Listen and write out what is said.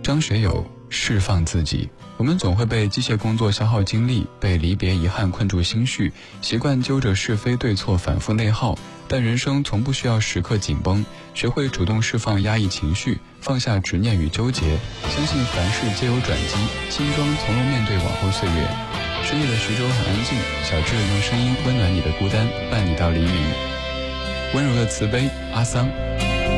张学友，释放自己。我们总会被机械工作消耗精力，被离别遗憾困住心绪，习惯揪着是非对错反复内耗。但人生从不需要时刻紧绷，学会主动释放压抑情绪，放下执念与纠结，相信凡事皆有转机，轻装从容面对往后岁月。深夜的徐州很安静，小智用声音温暖你的孤单，伴你到黎明。温柔的慈悲，阿桑。